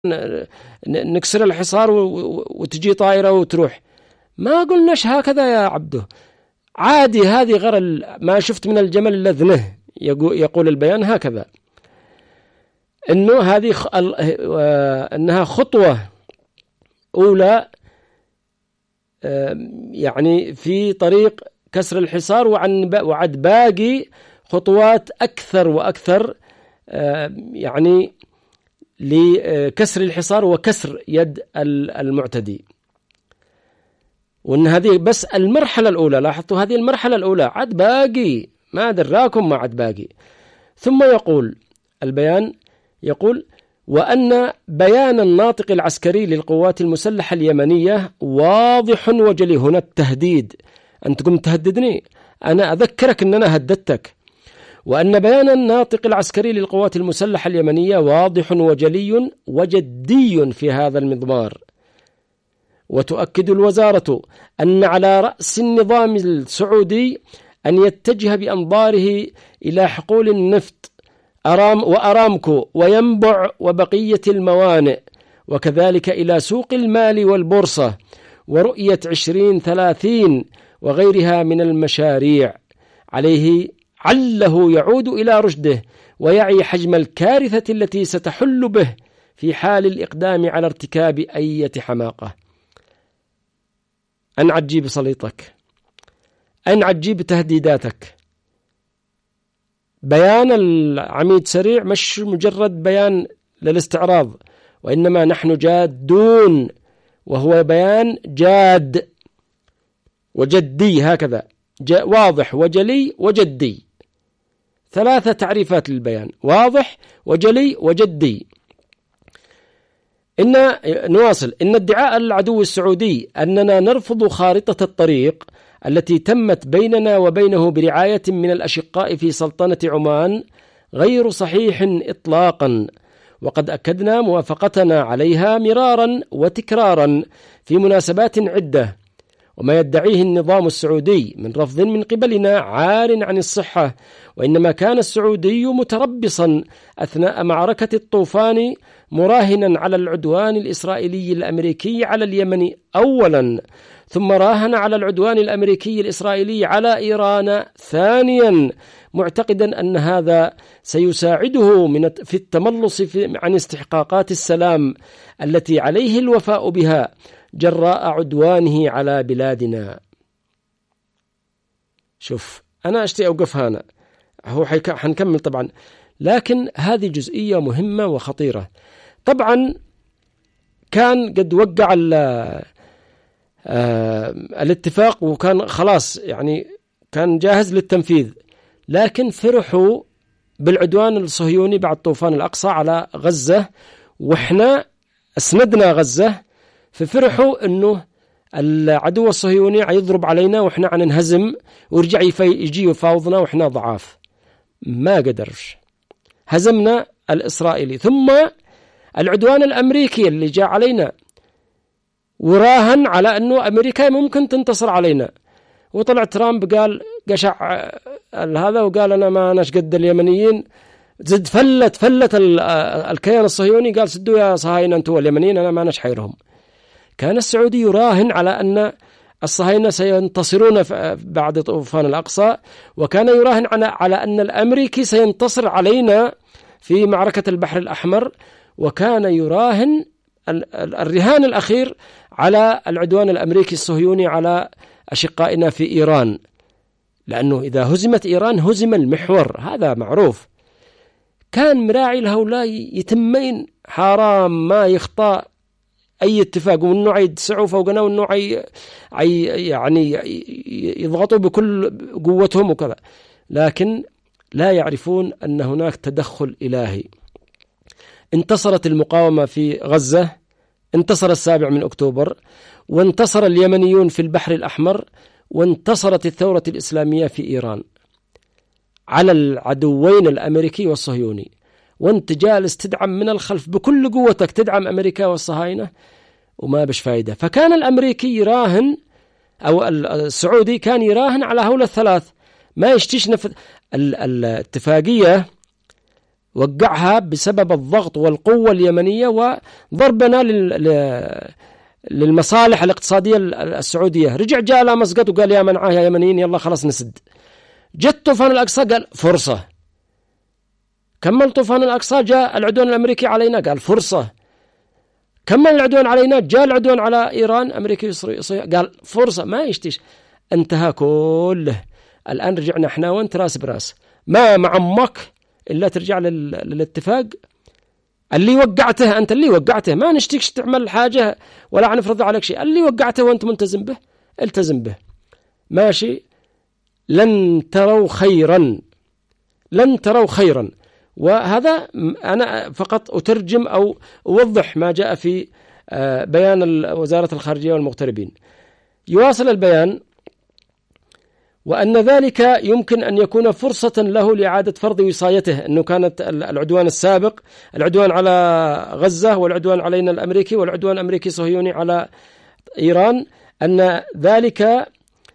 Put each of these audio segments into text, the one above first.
نكسر الحصار وتجي طائرة وتروح. ما قلناش هكذا يا عبده، عادي، هذه غير ما شفت من الجمل لذنه، يقول البيان هكذا، إنه هذه أنها خطوة أولى يعني في طريق كسر الحصار، وعد باقي خطوات أكثر وأكثر يعني لكسر الحصار وكسر يد المعتدي. وأن هذه بس المرحلة الأولى، لاحظتوا هذه المرحلة الأولى، عد باقي، ما دراكم ما عد باقي. ثم يقول البيان، يقول: وأن بيان الناطق العسكري للقوات المسلحة اليمنية واضح وجلي. هنا التهديد، أنت قم تهددني، أنا أذكرك أن أنا هددتك. وأن بيان الناطق العسكري للقوات المسلحة اليمنية واضح وجلي وجدي في هذا المضمار. وتؤكد الوزارة أن على رأس النظام السعودي أن يتجه بأنظاره إلى حقول النفط وأرامكو وينبع وبقية الموانئ، وكذلك إلى سوق المال والبورصة ورؤية 2030 وغيرها من المشاريع. عليه عله يعود إلى رشده ويعي حجم الكارثة التي ستحل به في حال الإقدام على ارتكاب أي حماقة. أن عجيب صليطك، أن عجيب تهديداتك. بيان العميد سريع مش مجرد بيان للاستعراض، وإنما نحن جادون، وهو بيان جاد وجدي، هكذا واضح وجلي وجدي. 3 تعريفات للبيان: واضح وجلي وجدي. نواصل: إن ادعاء العدو السعودي أننا نرفض خارطة الطريق التي تمت بيننا وبينه برعاية من الأشقاء في سلطنة عمان غير صحيح إطلاقا، وقد أكدنا موافقتنا عليها مرارا وتكرارا في مناسبات عدة. وما يدعيه النظام السعودي من رفض من قبلنا عار عن الصحة، وإنما كان السعودي متربصا أثناء معركة الطوفان مراهنا على العدوان الإسرائيلي الأمريكي على اليمن أولا، ثم راهن على العدوان الأمريكي الإسرائيلي على إيران ثانيا، معتقدا أن هذا سيساعده في التملص عن استحقاقات السلام التي عليه الوفاء بها جراء عدوانه على بلادنا. شوف، أنا أشتي أوقف هنا، هو حنكمل طبعا، لكن هذه جزئية مهمة وخطيرة. طبعا كان قد وقع الاتفاق، وكان خلاص يعني كان جاهز للتنفيذ، لكن فرحوا بالعدوان الصهيوني بعد طوفان الأقصى على غزة، وإحنا أسندنا غزة، ففرحوا أنه العدو الصهيوني يضرب علينا وإحنا ننهزم ويرجع يجي يفاوضنا وإحنا ضعاف. ما قدرش، هزمنا الإسرائيلي، ثم العدوان الأمريكي اللي جاء علينا وراهن على أنه أمريكا ممكن تنتصر علينا، وطلع ترامب قال قشع هذا وقال أنا ما أناش قد اليمنيين، زد فلت الكيان الصهيوني، قال سدوا يا صهاينة أنتوا اليمنيين، أنا ما أناش حيرهم. كان السعودي يراهن على أن الصهاينة سينتصرون بعد طوفان الأقصى، وكان يراهن على أن الأمريكي سينتصر علينا في معركة البحر الأحمر، وكان يراهن الرهان الأخير على العدوان الأمريكي الصهيوني على أشقائنا في إيران، لأنه إذا هزمت إيران هزم المحور، هذا معروف. كان مراعي لهؤلاء يتمين، حرام ما يخطأ أي اتفاق، وأنه يدسعوا فوقنا، وأنه يعني يضغطوا بكل قوتهم وكذا، لكن لا يعرفون أن هناك تدخل إلهي. انتصرت المقاومة في غزة، انتصر 7 أكتوبر، وانتصر اليمنيون في البحر الأحمر، وانتصرت الثورة الإسلامية في إيران على العدوين الأمريكي والصهيوني. وانت جالس تدعم من الخلف بكل قوتك، تدعم أمريكا والصهاينة وما بش فايدة. فكان الأمريكي يراهن، أو السعودي كان يراهن على هؤلاء الثلاث، ما يشتيش الاتفاقية وقعها بسبب الضغط والقوة اليمنية وضربنا للمصالح الاقتصادية السعودية. رجع جاء لا مسقط وقال يا منعاه يا يمنيين يلا خلاص نسد. جت طوفان الأقصى قال فرصة. كمل طوفان الأقصى جاء العدوان الأمريكي علينا قال فرصة. كمل العدوان علينا جاء العدوان على إيران أمريكي يصري قال فرصة. ما يشتيش، انتهى كله. الآن رجعنا احنا وانت راس براس، ما معمك إلا ترجع للاتفاق. اللي وقعته أنت، اللي وقعته، ما نشتيكش تعمل حاجة ولا نفرض عليك شيء. اللي وقعته وأنت ملتزم به التزم به، ماشي. لن تروا خيرا، لن تروا خيرا. وهذا أنا فقط أترجم أو أوضح ما جاء في بيان وزارة الخارجية والمغتربين. يواصل البيان: وأن ذلك يمكن أن يكون فرصة له لإعادة فرض وصايته. أنه كانت العدوان السابق، العدوان على غزة والعدوان علينا الأمريكي والعدوان الأمريكي صهيوني على إيران، أن ذلك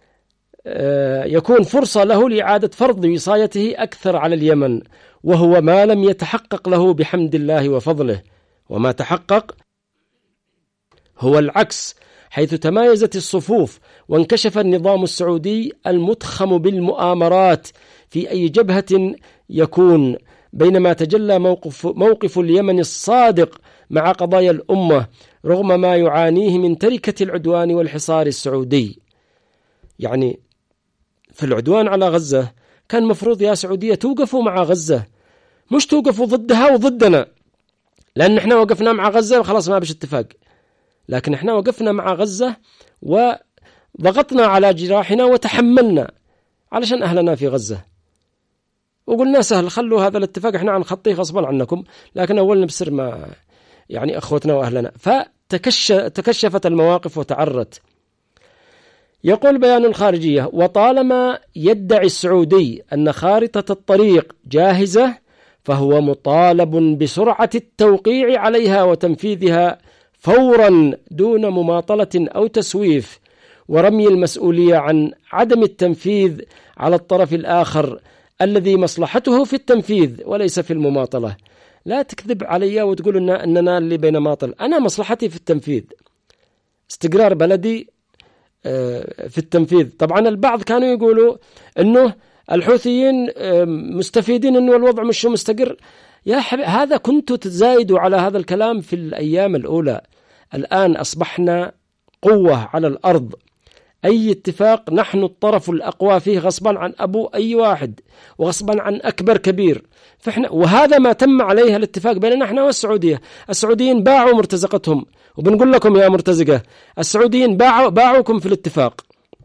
يكون فرصة له لإعادة فرض وصايته أكثر على اليمن، وهو ما لم يتحقق له بحمد الله وفضله. وما تحقق هو العكس، حيث تمايزت الصفوف وانكشف النظام السعودي المتخم بالمؤامرات في أي جبهة يكون، بينما تجلى موقف اليمن الصادق مع قضايا الأمة رغم ما يعانيه من تركة العدوان والحصار السعودي. يعني في العدوان على غزة كان مفروض يا سعودية توقفوا مع غزة، مش توقفوا ضدها وضدنا، لأن احنا وقفنا مع غزة وخلاص ما بش اتفاق. لكن احنا وقفنا مع غزة وضغطنا على جراحنا وتحملنا علشان أهلنا في غزة، وقلنا سهل خلوا هذا الاتفاق احنا عن خطيه غصبا عنكم، لكن أولنا بسر ما يعني أخوتنا وأهلنا. فتكشفت المواقف وتعرت. يقول بيان الخارجية: وطالما يدعي السعودي أن خارطة الطريق جاهزة، فهو مطالب بسرعة التوقيع عليها وتنفيذها فورا دون مماطلة أو تسويف، ورمي المسؤولية عن عدم التنفيذ على الطرف الآخر الذي مصلحته في التنفيذ وليس في المماطلة. لا تكذب علي وتقول أننا اللي بين ماطل، أنا مصلحتي في التنفيذ، استقرار بلدي في التنفيذ. طبعا البعض كانوا يقولوا أنه الحوثيين مستفيدين أنه الوضع مش مستقر. يا حبيبي هذا كنتوا تزايدوا على هذا الكلام في الأيام الأولى. الآن أصبحنا قوة على الأرض، أي اتفاق نحن الطرف الأقوى فيه غصبا عن أبو أي واحد وغصبا عن أكبر كبير. فإحنا وهذا ما تم عليه الاتفاق بيننا احنا والسعودية. السعوديين باعوا مرتزقتهم، وبنقول لكم يا مرتزقة السعوديين باعوكم في الاتفاق.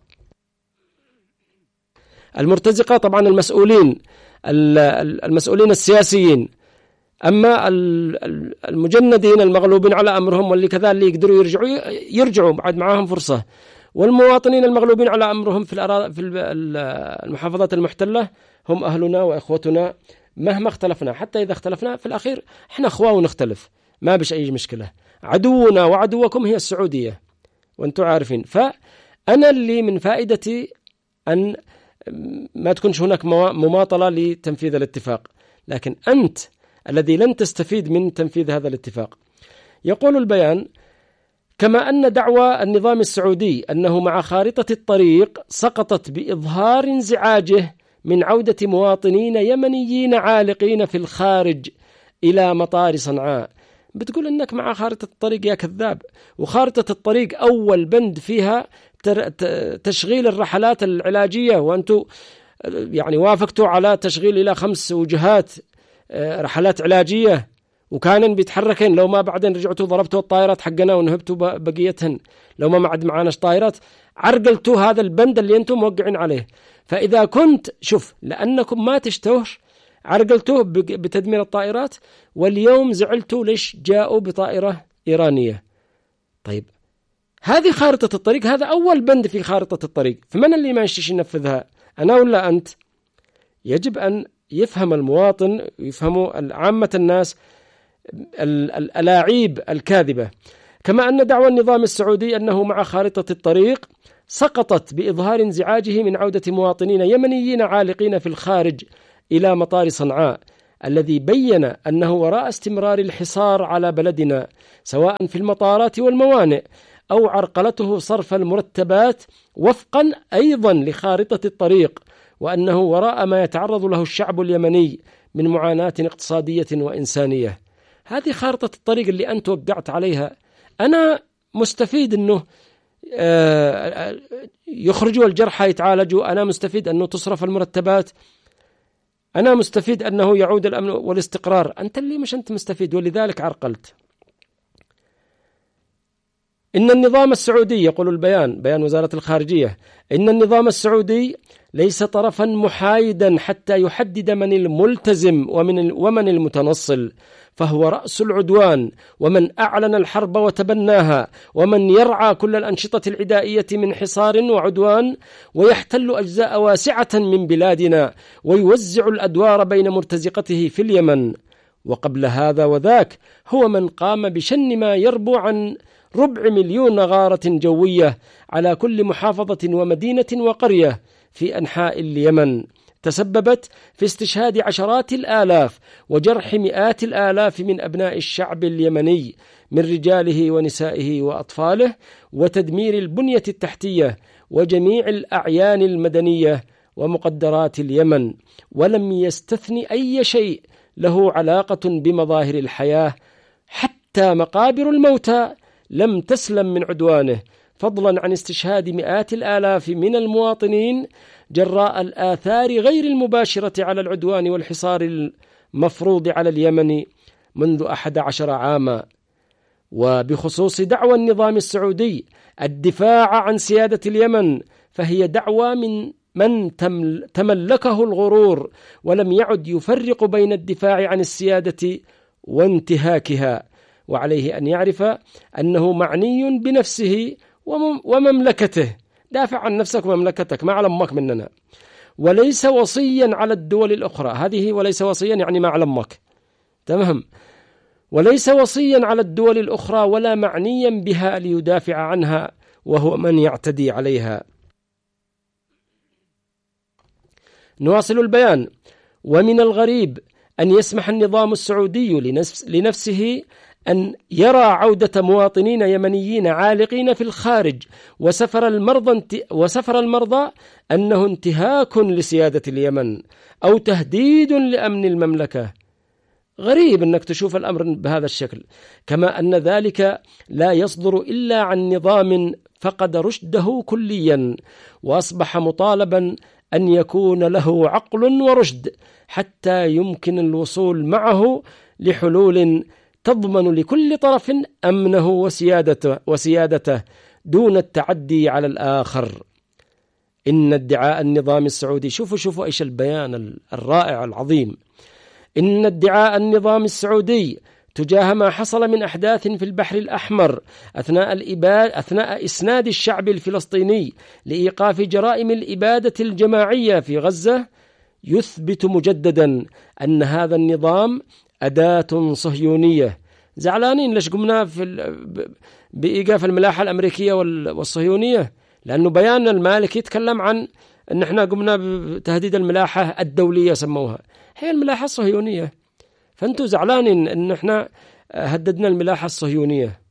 المرتزقة طبعا المسؤولين السياسيين، أما المجندين المغلوبين على أمرهم واللي كذا اللي يقدروا يرجعوا بعد معاهم فرصة، والمواطنين المغلوبين على أمرهم في المحافظات المحتلة هم أهلنا وإخوتنا مهما اختلفنا. حتى إذا اختلفنا في الأخير احنا أخوة ونختلف، ما بش أي مشكلة. عدونا وعدوكم هي السعودية وانتم عارفين. فأنا اللي من فائدتي أن ما تكونش هناك مماطلة لتنفيذ الاتفاق، لكن أنت الذي لن تستفيد من تنفيذ هذا الاتفاق. يقول البيان: كما أن دعوى النظام السعودي أنه مع خارطة الطريق سقطت بإظهار انزعاجه من عودة مواطنين يمنيين عالقين في الخارج إلى مطار صنعاء. بتقول أنك مع خارطة الطريق يا كذاب. وخارطة الطريق أول بند فيها تشغيل الرحلات العلاجية، وأنتم يعني وافقتوا على تشغيل إلى 5 وجهات رحلات علاجية، وكانن بيتحركين. لو ما بعدين رجعتوا ضربتوا الطائرات حقنا ونهبتوا بقيتهن، لو ما معد معاناش طائرات، عرقلتوا هذا البند اللي أنتم موقعين عليه. فإذا كنت شوف لأنكم ما تشتوش عرقلتوه بتدمير الطائرات، واليوم زعلتوا ليش جاءوا بطائرة إيرانية. طيب هذه خارطة الطريق، هذا أول بند في خارطة الطريق، فمن اللي ما يشتيش ينفذها؟ أنا ولا أنت؟ يجب أن يفهم المواطن ويفهموا عامة الناس الألاعيب الكاذبة. كما أن دعوى النظام السعودي أنه مع خارطة الطريق سقطت بإظهار انزعاجه من عودة مواطنين يمنيين عالقين في الخارج إلى مطار صنعاء الذي بين أنه وراء استمرار الحصار على بلدنا سواء في المطارات والموانئ أو عرقلته صرف المرتبات وفقا أيضا لخارطة الطريق، وأنه وراء ما يتعرض له الشعب اليمني من معاناة اقتصادية وإنسانية. هذه خارطة الطريق اللي أنت وقعت عليها. أنا مستفيد أنه يخرجوا الجرحى يتعالجوا، أنا مستفيد أنه تصرف المرتبات، أنا مستفيد أنه يعود الأمن والاستقرار. أنت اللي مش أنت مستفيد، ولذلك عرقلت. إن النظام السعودي، يقول البيان، بيان وزارة الخارجية، إن النظام السعودي ليس طرفا محايدا حتى يحدد من الملتزم ومن المتنصل، فهو رأس العدوان ومن أعلن الحرب وتبناها، ومن يرعى كل الأنشطة العدائية من حصار وعدوان، ويحتل أجزاء واسعة من بلادنا، ويوزع الأدوار بين مرتزقته في اليمن. وقبل هذا وذاك هو من قام بشن ما يربو عن 250,000 غارة جوية على كل محافظة ومدينة وقرية في أنحاء اليمن، تسببت في استشهاد عشرات الآلاف وجرح مئات الآلاف من أبناء الشعب اليمني من رجاله ونسائه وأطفاله، وتدمير البنية التحتية وجميع الأعيان المدنية ومقدرات اليمن، ولم يستثني أي شيء له علاقة بمظاهر الحياة. حتى مقابر الموتى لم تسلم من عدوانه، فضلا عن استشهاد مئات الآلاف من المواطنين جراء الآثار غير المباشرة على العدوان والحصار المفروض على اليمن منذ 11 عاما. وبخصوص دعوى النظام السعودي الدفاع عن سيادة اليمن، فهي دعوى من تملكه الغرور ولم يعد يفرق بين الدفاع عن السيادة وانتهاكها، وعليه أن يعرف أنه معني بنفسه ومملكته. دافع عن نفسك ومملكتك، ما على أمك مننا، وليس وصيا على الدول الأخرى. هذه وليس وصيا يعني ما على أمك، تمام؟ وليس وصيا على الدول الأخرى ولا معنيا بها ليدافع عنها، وهو من يعتدي عليها. نواصل البيان. ومن الغريب أن يسمح النظام السعودي لنفسه أن يرى عودة مواطنين يمنيين عالقين في الخارج وسفر المرضى أنه انتهاك لسيادة اليمن أو تهديد لأمن المملكة. غريب أنك تشوف الأمر بهذا الشكل، كما أن ذلك لا يصدر إلا عن نظام فقد رشده كليا، وأصبح مطالبا أن يكون له عقل ورشد حتى يمكن الوصول معه لحلول تضمن لكل طرف أمنه وسيادته دون التعدي على الآخر. إن ادعاء النظام السعودي، شوفوا إيش البيان الرائع العظيم. إن ادعاء النظام السعودي تجاه ما حصل من أحداث في البحر الأحمر أثناء إسناد الشعب الفلسطيني لإيقاف جرائم الإبادة الجماعية في غزة يثبت مجددا أن هذا النظام أداة صهيونية. زعلانين ليش قمنا بإيقاف الملاحة الأمريكية والصهيونية؟ لأنه بيان المالكي يتكلم عن أن احنا قمنا بتهديد الملاحة الدولية سموها، هي الملاحة الصهيونية. فأنتوا زعلانين أن احنا هددنا الملاحة الصهيونية.